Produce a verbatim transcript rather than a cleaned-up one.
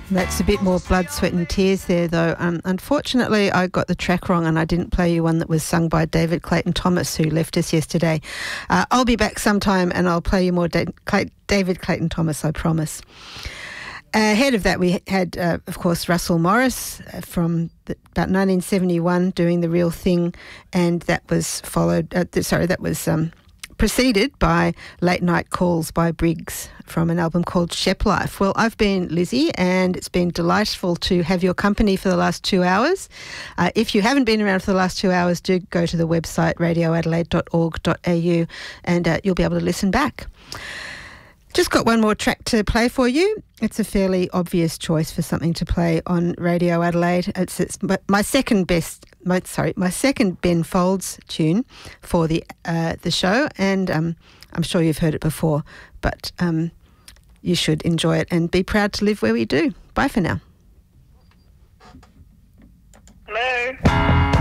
That's a bit more blood, sweat and tears there, though. Um, unfortunately, I got the track wrong and I didn't play you one that was sung by David Clayton Thomas, who left us yesterday. Uh, I'll be back sometime and I'll play you more da- Clay- David Clayton Thomas, I promise. Ahead of that, we had, uh, of course, Russell Morris from the, about nineteen seventy-one doing The Real Thing, and that was followed, uh, th- sorry, that was... Um, preceded by Late Night Calls by Briggs from an album called Shep Life. Well, I've been Lizzie and it's been delightful to have your company for the last two hours. Uh, if you haven't been around for the last two hours, do go to the website radio adelaide dot org dot a u and uh, you'll be able to listen back. Just got one more track to play for you. It's a fairly obvious choice for something to play on Radio Adelaide. It's, it's my second best, my, sorry, my second Ben Folds tune for the uh, the show, and um, I'm sure you've heard it before, but um, you should enjoy it and be proud to live where we do. Bye for now. Hello.